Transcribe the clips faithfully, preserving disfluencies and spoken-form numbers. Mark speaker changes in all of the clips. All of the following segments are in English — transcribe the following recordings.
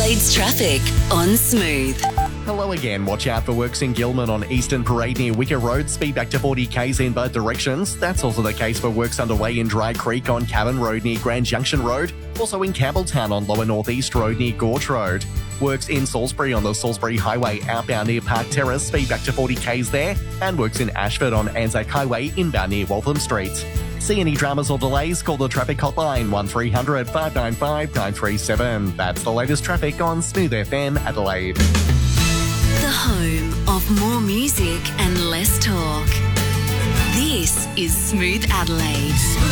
Speaker 1: Adelaide's traffic on Smooth.
Speaker 2: Hello again. Watch out for works in Gilman on Eastern Parade near Wicker Road. Speed back to forty kays in both directions. That's also the case for works underway in Dry Creek on Cabin Road near Grand Junction Road. Also in Campbelltown on Lower North East Road near Gorge Road. Works in Salisbury on the Salisbury Highway outbound near Park Terrace. Speed back to forty kays there. And works in Ashford on Anzac Highway inbound near Waltham Street. See any dramas or delays? Call the traffic hotline one three hundred, five nine five, nine three seven. That's the latest traffic on Smooth F M Adelaide.
Speaker 1: The home of more music and less talk. This is Smooth Adelaide.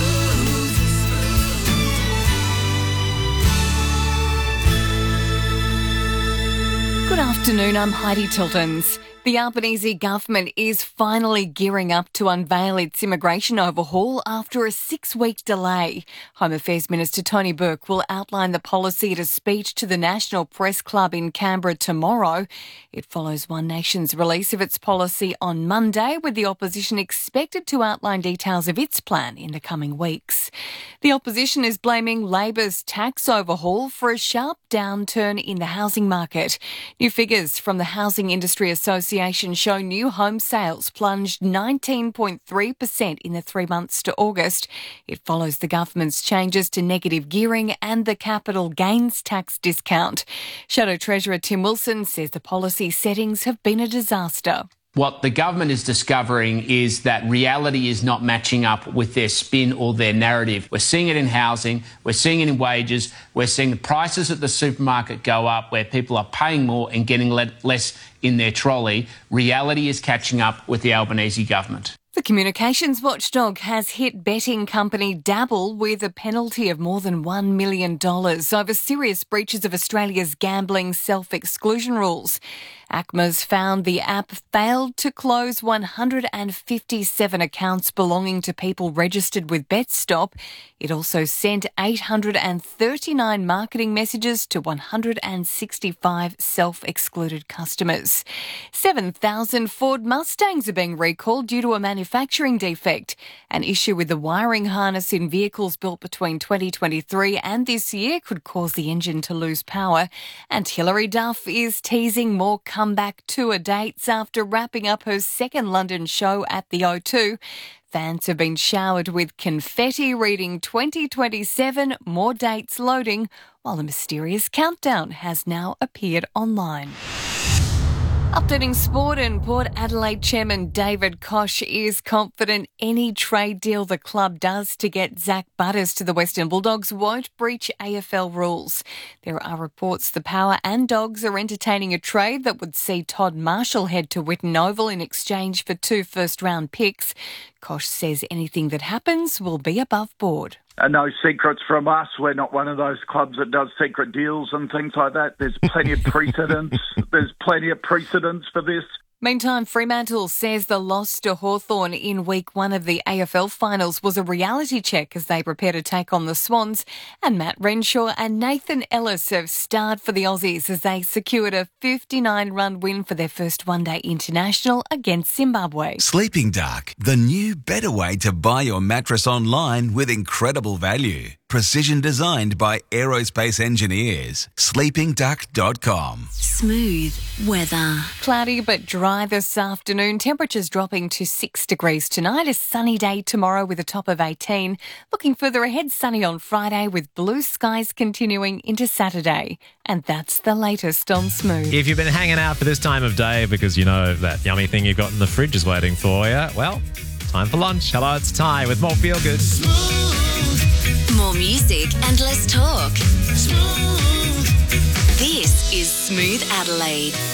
Speaker 3: Good afternoon, I'm Heidi Tiltons. The Albanese government is finally gearing up to unveil its immigration overhaul after a six-week delay. Home Affairs Minister Tony Burke will outline the policy at a speech to the National Press Club in Canberra tomorrow. It follows One Nation's release of its policy on Monday, with the opposition expected to outline details of its plan in the coming weeks. The opposition is blaming Labor's tax overhaul for a sharp downturn in the housing market. New figures from the Housing Industry Association show new home sales plunged nineteen point three percent in the three months to August. It follows the government's changes to negative gearing and the capital gains tax discount. Shadow Treasurer Tim Wilson says the policy settings have been a disaster.
Speaker 4: What the government is discovering is that reality is not matching up with their spin or their narrative. We're seeing it in housing, we're seeing it in wages, we're seeing the prices at the supermarket go up where people are paying more and getting le- less in their trolley. Reality is catching up with the Albanese government.
Speaker 3: The communications watchdog has hit betting company Dabble with a penalty of more than one million dollars over serious breaches of Australia's gambling self-exclusion rules. A C M A's found the app failed to close one hundred fifty-seven accounts belonging to people registered with BetStop. It also sent eight hundred thirty-nine marketing messages to one hundred sixty-five self-excluded customers. seven thousand Ford Mustangs are being recalled due to a manufacturing defect. An issue with the wiring harness in vehicles built between twenty twenty-three and this year could cause the engine to lose power. And Hilary Duff is teasing more comeback tour dates after wrapping up her second London show at the O two. Fans have been showered with confetti reading twenty twenty-seven, more dates loading, while a mysterious countdown has now appeared online. Updating sport, and Port Adelaide chairman David Koch is confident any trade deal the club does to get Zach Butters to the Western Bulldogs won't breach A F L rules. There are reports the Power and Dogs are entertaining a trade that would see Todd Marshall head to Whitten Oval in exchange for two first-round picks. Koch says anything that happens will be above board.
Speaker 5: Uh, no secrets from us. We're not one of those clubs that does secret deals and things like that. There's plenty of precedents. There's plenty of precedents for this.
Speaker 3: Meantime, Fremantle says the loss to Hawthorn in week one of the A F L finals was a reality check as they prepare to take on the Swans. And Matt Renshaw and Nathan Ellis have starred for the Aussies as they secured a fifty-nine run win for their first one-day international against Zimbabwe.
Speaker 6: Sleeping Dark, the new better way to buy your mattress online with incredible value. Precision designed by aerospace engineers. sleeping duck dot com.
Speaker 1: Smooth weather.
Speaker 3: Cloudy but dry this afternoon. Temperatures dropping to six degrees tonight. A sunny day tomorrow with a top of eighteen. Looking further ahead, sunny on Friday with blue skies continuing into Saturday. And that's the latest on Smooth.
Speaker 7: If you've been hanging out for this time of day because you know that yummy thing you've got in the fridge is waiting for you, well, time for lunch. Hello, it's Ty with more Feel Good.
Speaker 1: More music and less talk. Smooth. This is Smooth Adelaide.